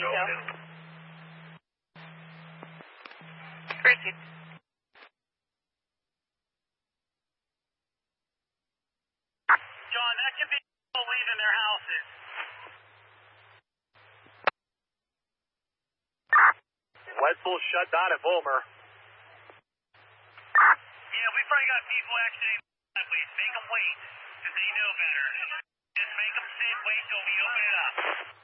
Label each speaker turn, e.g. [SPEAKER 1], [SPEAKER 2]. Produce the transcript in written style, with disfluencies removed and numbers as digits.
[SPEAKER 1] detail.
[SPEAKER 2] Appreciate it.
[SPEAKER 3] John, that could be people leaving their houses.
[SPEAKER 1] Wetzel shut down at Vollmer.
[SPEAKER 3] Yeah, we probably got people actually in the place. Make them wait, because they know better. Just make them sit, wait till we open it up.